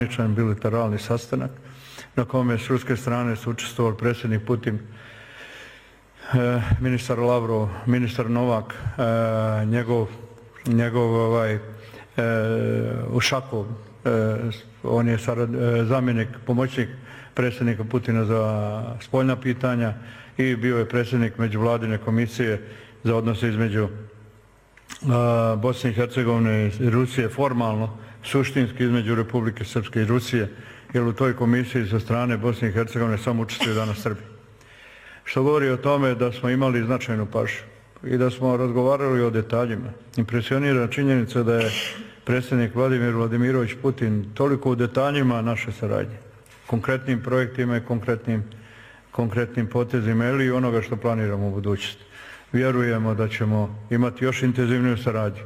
bilateralni sastanak na kome s ruske strane su učestvovali predsjednik Putin, ministar Lavrov, ministar Novak, njegov Ušakov, on je zamjenik, pomoćnik predsjednika Putina za spoljna pitanja i bio je predsjednik Međuvladine komisije za odnose između Bosne i Hercegovine i Rusije, formalno, suštinski između Republike Srpske i Rusije, jer u toj komisiji sa strane Bosne i Hercegovine samo učestvuju danas Srbi. Što govori o tome da smo imali značajnu pažnju i da smo razgovarali o detaljima. Impresionira činjenica da je predsjednik Vladimir Vladimirović Putin toliko u detaljima naše saradnje, konkretnim projektima i konkretnim potezima ili onoga što planiramo u budućnosti. Vjerujemo da ćemo imati još intenzivniju saradnju.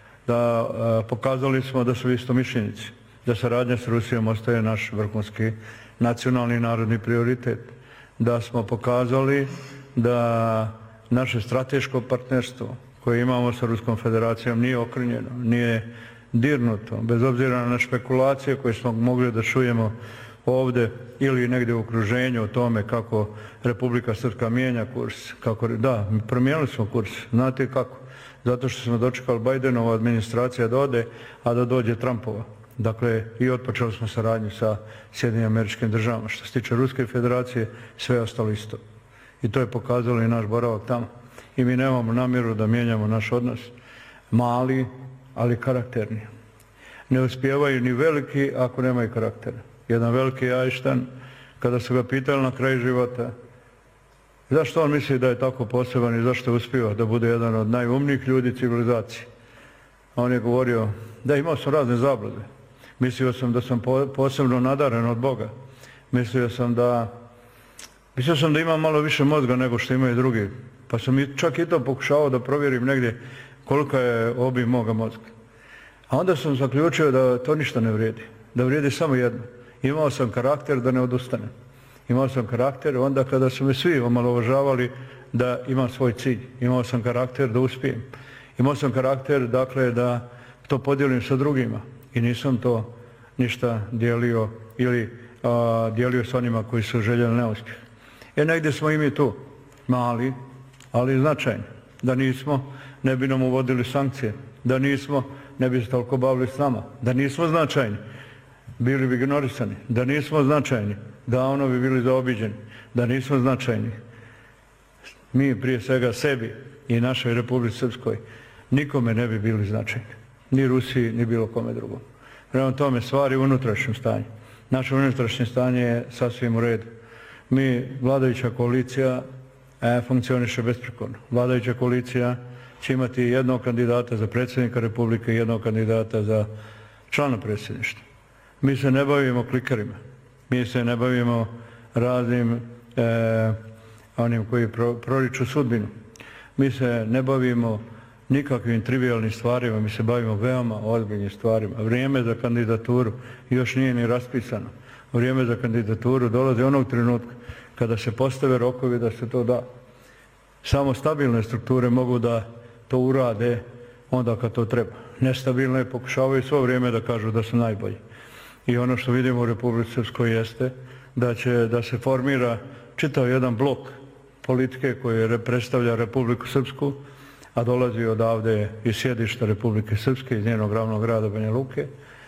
Pokazali smo da su istomišljenici, da saradnja s Rusijom ostaje naš vrhunski nacionalni i narodni prioritet. Da smo pokazali da naše strateško partnerstvo koje imamo sa Ruskom federacijom nije okrnjeno, nije dirnuto, bez obzira na špekulacije koje smo mogli da čujemo ovdje ili negdje u okruženju o tome kako Republika Srpska mijenja kurs. Da, promijenili smo kurs. Znate kako? Zato što smo dočekali Bidenova administracija da ode, a da dođe Trumpova. Dakle, i otpočeli smo saradnju sa Sjedinjenim Američkim Državama. Što se tiče Ruske federacije, sve je ostalo isto. I to je pokazalo i naš boravak tamo. I mi nemamo namjeru da mijenjamo naš odnos. Mali, ali karakterni. Ne uspijevaju ni veliki ako nemaju karaktera. Jedan veliki Einstein, kada su ga pitali na kraju života zašto on misli da je tako poseban i zašto je uspio da bude jedan od najumnijih ljudi civilizacije. On je govorio da imao sam razne zablude. Mislio sam da sam posebno nadaren od Boga. Mislio sam da imam malo više mozga nego što imaju drugi. Pa sam čak i to pokušao da provjerim negdje kolika je obim moga mozga. A onda sam zaključio da to ništa ne vrijedi. Da vrijedi samo jedno. Imao sam karakter da ne odustanem. Imao sam karakter onda kada su me svi omalovažavali da imam svoj cilj. Imao sam karakter da uspijem. Imao sam karakter, dakle, da to podijelim sa drugima. I nisam to ništa dijelio ili dijelio s onima koji su željeli neuspjeh. Negdje smo i mi tu, mali, ali značajni. Da nismo, ne bi nam uvodili sankcije. Da nismo, ne bi se toliko bavili s nama. Da nismo značajni, bili bi ignorisani. Da nismo značajni, da ono bi bili zaobiđeni. Da nismo značajni, mi prije svega sebi i našoj Republici Srpskoj nikome ne bi bili značajni. Ni Rusiji, ni bilo kome drugom. Prema tome, stvari u unutrašnjem stanju. Naše unutrašnje stanje je sasvim u redu. Mi, vladajuća koalicija, funkcioniše besprekorno. Vladajuća koalicija će imati jednog kandidata za predsjednika Republike i jednog kandidata za člana predsjedništva. Mi se ne bavimo klikerima. Mi se ne bavimo raznim onim koji proriču sudbinu. Mi se ne bavimo nikakvim trivialnim stvarima, mi se bavimo veoma ozbiljnim stvarima. Vrijeme za kandidaturu još nije ni raspisano. Vrijeme za kandidaturu dolazi onog trenutka kada se postave rokovi da se to da. Samo stabilne strukture mogu da to urade onda kad to treba. Nestabilne pokušavaju svo vrijeme da kažu da su najbolji. I ono što vidimo u Republici Srpskoj jeste da se formira čitav jedan blok politike koji predstavlja Republiku Srpsku, a dolazi odavde iz sjedišta Republike Srpske, iz njenog glavnog grada Banja Luke.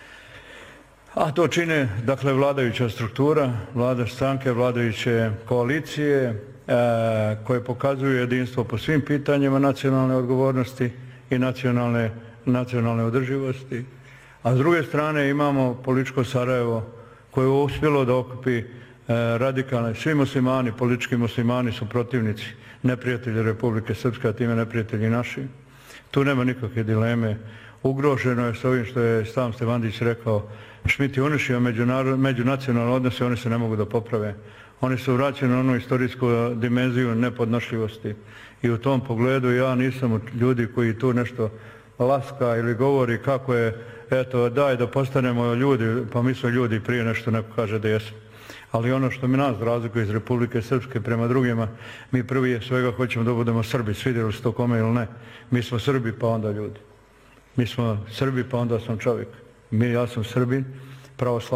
A to čine, dakle, vladajuća struktura, stranke, vladajuće koalicije, koje pokazuju jedinstvo po svim pitanjima nacionalne odgovornosti i nacionalne održivosti. A s druge strane imamo političko Sarajevo koje je uspjelo da okupi radikalne, svi muslimani, politički muslimani su protivnici, neprijatelji Republike Srpske, a time neprijatelji naši. Tu nema nikakve dileme. Ugroženo je s ovim što je Stavan Stevandić rekao, Šmit je uništio međunacionalne odnose, oni se ne mogu da poprave. Oni su vraćeni na onu istorijsku dimenziju nepodnošljivosti. I u tom pogledu ja nisam od ljudi koji tu nešto laska ili govori kako je, eto, daj da postanemo ljudi, pa mi smo ljudi prije nešto neko kaže da jesmo. Ali ono što mi nas razlikuje iz Republike Srpske prema drugima, mi prvi svega hoćemo da budemo Srbi, svidjeli se to kome ili ne. Mi smo Srbi pa onda ljudi. Mi smo Srbi pa onda sam čovjek. Ja sam Srbin, pravoslavan.